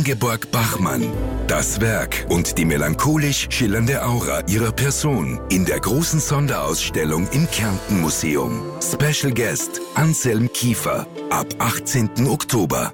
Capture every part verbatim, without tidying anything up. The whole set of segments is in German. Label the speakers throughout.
Speaker 1: Ingeborg Bachmann. Das Werk und die melancholisch schillernde Aura ihrer Person in der großen Sonderausstellung im Kärnten Museum. Special Guest Anselm Kiefer ab achtzehnten Oktober.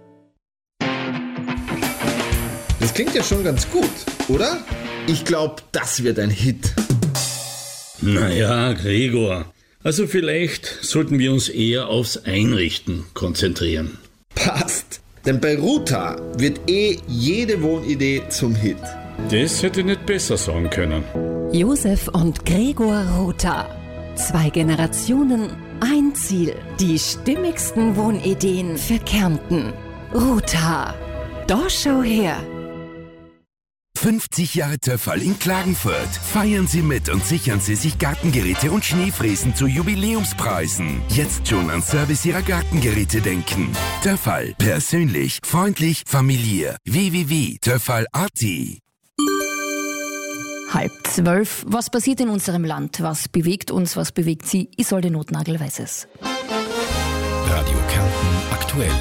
Speaker 2: Das klingt ja schon ganz gut, oder? Ich glaube, das wird ein Hit.
Speaker 3: Naja, Gregor, also vielleicht sollten wir uns eher aufs Einrichten konzentrieren.
Speaker 2: Passt, denn bei Ruta wird eh jede Wohnidee zum Hit.
Speaker 3: Das hätte ich nicht besser sagen können.
Speaker 4: Josef und Gregor Ruta. Zwei Generationen, ein Ziel. Die stimmigsten Wohnideen für Kärnten. Ruta. Da schau her.
Speaker 1: fünfzig Jahre Töffal in Klagenfurt. Feiern Sie mit und sichern Sie sich Gartengeräte und Schneefräsen zu Jubiläumspreisen. Jetzt schon an Service Ihrer Gartengeräte denken. Töffal. Persönlich, freundlich, familiär. w w w punkt töffal punkt a t.
Speaker 4: Halb zwölf. Was passiert in unserem Land? Was bewegt uns? Was bewegt Sie? Isolde Notnagel weiß es.
Speaker 5: Radio Kärnten aktuell.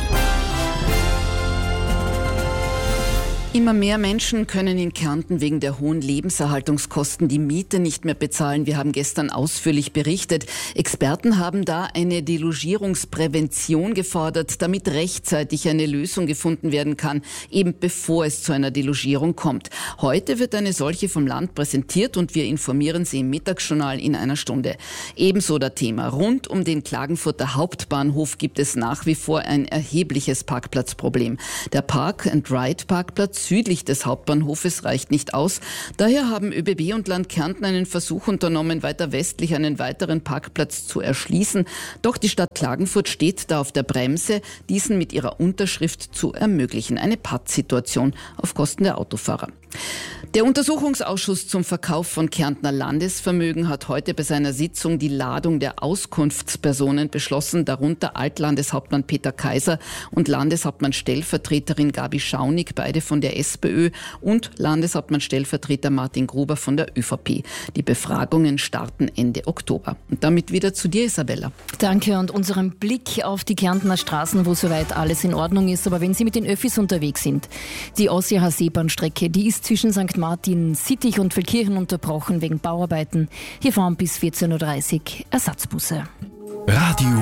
Speaker 6: Immer mehr Menschen können in Kärnten wegen der hohen Lebenserhaltungskosten die Miete nicht mehr bezahlen. Wir haben gestern ausführlich berichtet. Experten haben da eine Delogierungsprävention gefordert, damit rechtzeitig eine Lösung gefunden werden kann, eben bevor es zu einer Delogierung kommt. Heute wird eine solche vom Land präsentiert und wir informieren Sie im Mittagsjournal in einer Stunde. Ebenso das Thema. Rund um den Klagenfurter Hauptbahnhof gibt es nach wie vor ein erhebliches Parkplatzproblem. Der Park-and-Ride-Parkplatz südlich des Hauptbahnhofes reicht nicht aus. Daher haben ÖBB und Land Kärnten einen Versuch unternommen, weiter westlich einen weiteren Parkplatz zu erschließen. Doch die Stadt Klagenfurt steht da auf der Bremse, diesen mit ihrer Unterschrift zu ermöglichen. Eine Pattsituation auf Kosten der Autofahrer. Der Untersuchungsausschuss zum Verkauf von Kärntner Landesvermögen hat heute bei seiner Sitzung die Ladung der Auskunftspersonen beschlossen, darunter Altlandeshauptmann Peter Kaiser und Landeshauptmann-Stellvertreterin Gabi Schaunig, beide von der SPÖ, und Landeshauptmann-Stellvertreter Martin Gruber von der ÖVP. Die Befragungen starten Ende Oktober. Und damit wieder zu dir, Isabella.
Speaker 4: Danke, und unseren Blick auf die Kärntner Straßen, wo soweit alles in Ordnung ist. Aber wenn Sie mit den Öffis unterwegs sind, die Aussiacher-Seebahnstrecke, die ist zwischen Sankt Martin, Sittich und Feldkirchen unterbrochen wegen Bauarbeiten. Hier fahren bis vierzehn Uhr dreißig Ersatzbusse.
Speaker 5: Radio